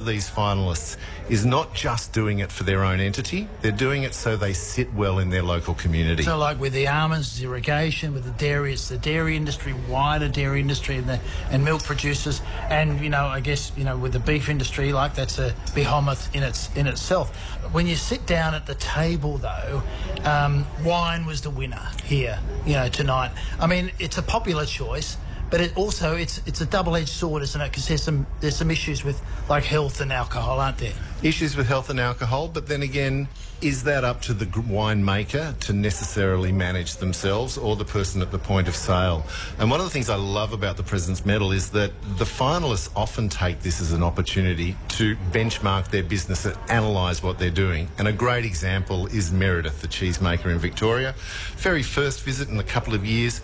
of these finalists is not just doing it for their own entity, they're doing it so they sit well in their local community. So like with the almonds, it's irrigation, with the dairy, it's the dairy industry, wider dairy industry and milk producers. And, you know, I guess, you know, with the beef industry, like that's a behemoth in itself. When you sit down at the table, though, wine was the winner here, you know, tonight. I mean, it's a popular choice, but it's a double-edged sword, isn't it? Because there's some issues with like health and alcohol, aren't there? Issues with health and alcohol, but then again, is that up to the winemaker to necessarily manage themselves or the person at the point of sale? And one of the things I love about the President's Medal is that the finalists often take this as an opportunity to benchmark their business and analyse what they're doing. And a great example is Meredith, the cheesemaker in Victoria. Very first visit in a couple of years,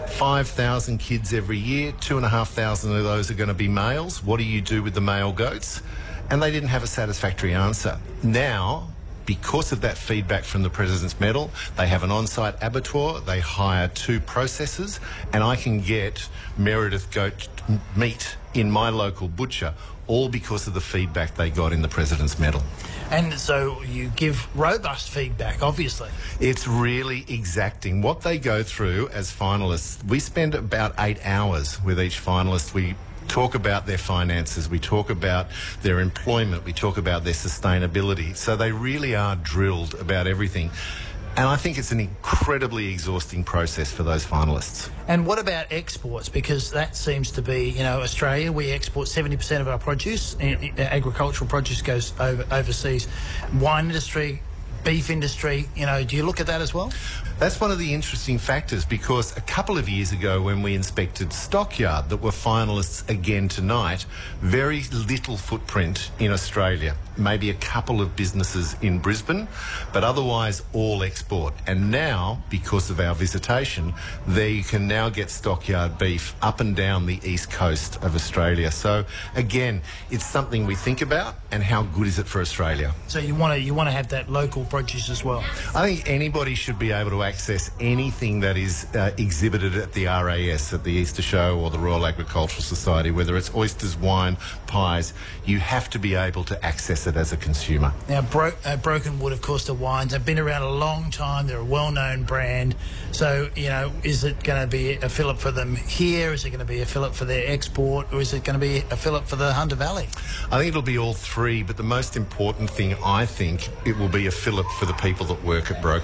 5,000 kids every year, 2,500 of those are going to be males. What do you do with the male goats? And they didn't have a satisfactory answer. Now, because of that feedback from the President's Medal, they have an on-site abattoir, they hire 2 processors, and I can get Meredith goat meat in my local butcher, all because of the feedback they got in the President's Medal. And so you give robust feedback, obviously. It's really exacting. What they go through as finalists, we spend about 8 hours with each finalist. We talk about their finances, we talk about their employment, we talk about their sustainability. So they really are drilled about everything. And I think it's an incredibly exhausting process for those finalists. And what about exports? Because that seems to be, you know, Australia, we export 70% of our produce, agricultural produce goes overseas. Wine industry, beef industry, you know, do you look at that as well? That's one of the interesting factors, because a couple of years ago when we inspected Stockyard, that were finalists again tonight, very little footprint in Australia. Maybe a couple of businesses in Brisbane, but otherwise all export. And now, because of our visitation, there you can now get Stockyard beef up and down the east coast of Australia. So again, it's something we think about, and how good is it for Australia? So you want to have that local produce as well? I think anybody should be able to access anything that is exhibited at the RAS, at the Easter Show or the Royal Agricultural Society, whether it's oysters, wine, pies. You have to be able to access it as a consumer. Now, Broken Wood, of course, the wines have been around a long time. They're a well-known brand. So, you know, is it going to be a fillip for them here? Is it going to be a fillip for their export? Or is it going to be a fillip for the Hunter Valley? I think it'll be all three, but the most important thing, I think, it will be a fillip for the people that work at Broken